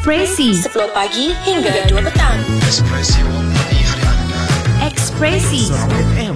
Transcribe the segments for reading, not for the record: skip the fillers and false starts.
Ekspresi 10 pagi hingga 2 petang. Ekspresi Warna Hari Anda. Ekspresi Surau FM.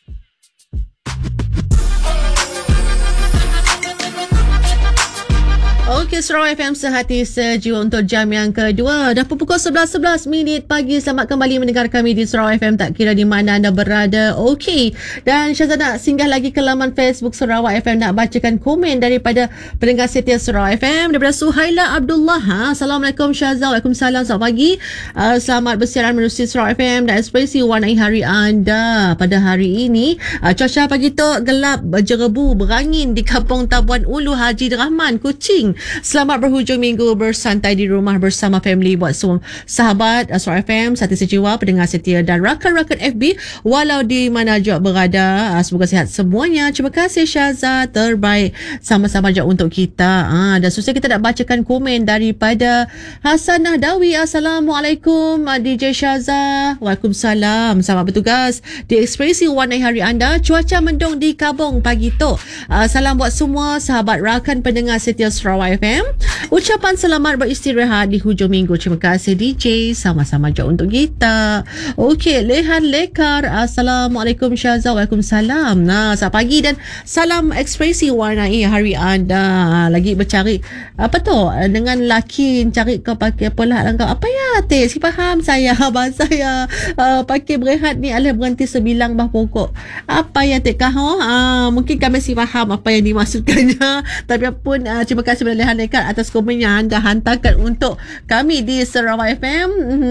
Okey, Surau FM sehati sejiwa untuk jam yang kedua. Dah pukul 11:11 pagi. Selamat kembali mendengar kami di Surau FM, tak kira di mana anda berada. Okey, dan Syazah nak singgah lagi ke laman Facebook Sarawak FM, nak bacakan komen daripada pendengar setia Surau FM daripada Suhaila Abdullah. Assalamualaikum Syazah. Waalaikumsalam. Selamat pagi. Selamat bersiaran menerusi Surau FM dan ekspresi warnai hari anda pada hari ini. Cuaca pagi tu gelap, jerebu, berangin di Kampung Tabuan Ulu Haji Rahman, Kuching. Selamat berhujung minggu bersantai di rumah bersama family. Buat semua sahabat Surau FM, satu sejiwa, pendengar setia dan rakan-rakan FB walau di mana juga berada, semoga sihat semuanya. Terima kasih Syazah, terbaik sama-sama je untuk kita. Dan susah kita nak bacakan komen daripada Hasanah Dawi. Assalamualaikum DJ Syazah. Waalaikumsalam. Selamat bertugas di ekspresi warnai hari anda. Cuaca mendung di Kabong pagi tu. Salam buat semua sahabat rakan pendengar setia Sarawak FM. Ucapan selamat beristirahat di hujung minggu. Terima kasih DJ, sama-sama je untuk kita. Okey, Lehan Lekar. Assalamualaikum Syazah. Waalaikumsalam. Selamat pagi dan salam ekspresi warnai hari anda. Lagi bercari apa tu dengan laki cari kau pakai pola langkah apa ya teh, si faham saya bahasa saya pakai berehat ni alah berhenti sebilang bah pokok apa ya teh kah. Mungkin kami si faham apa yang dimaksudkannya, tapi pun terima kasih kepada Lehan Lekar atas komen yang anda hantarkan untuk kami di Sarawak FM.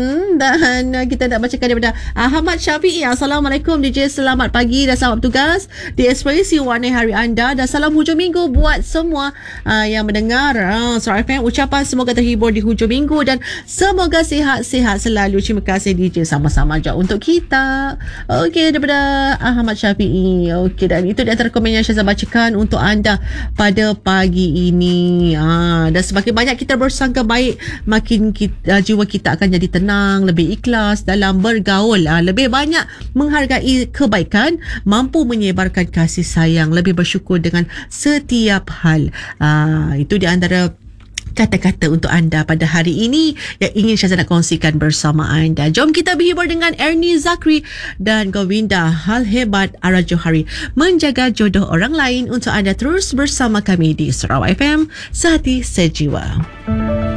Dan kita nak bacakan daripada Ahmad Syafi'i. Assalamualaikum DJ, selamat pagi dan selamat bertugas di ekspresi warnai hari anda dan salam hujung minggu buat semua yang mendengar Sarawak FM. Ucapan semoga terhibur di hujung minggu dan semoga sihat-sihat selalu. Terima kasih DJ, sama-sama je untuk kita. Okey, daripada Ahmad Syafi'i. Okey, dan itu di antara komen yang saya bacakan untuk anda pada pagi ini. Dan semakin banyak kita bersangka baik, makin jiwa kita akan jadi tenang, lebih ikhlas dalam bergaul, lebih banyak menghargai kebaikan, mampu menyebarkan kasih sayang, lebih bersyukur dengan setiap hal. Itu di antara kata-kata untuk anda pada hari ini yang ingin saya nak kongsikan bersama anda. Jom kita berhibur dengan Ernie Zakri dan Govinda. Hal hebat Ara Johari menjaga jodoh orang lain untuk anda terus bersama kami di Sarawak FM, sehati sejiwa.